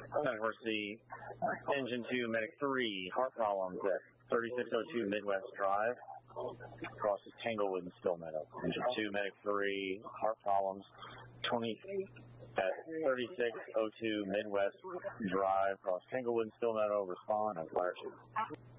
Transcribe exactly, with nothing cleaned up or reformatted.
University Engine two, Medic three, heart problems at thirty-six oh two Midwest Drive, crosses Tanglewood and Stillmeadow. Engine two, Medic three, heart problems, twenty at thirty-six oh two Midwest Drive, cross Tanglewood and Stillmeadow, respond as fire chief.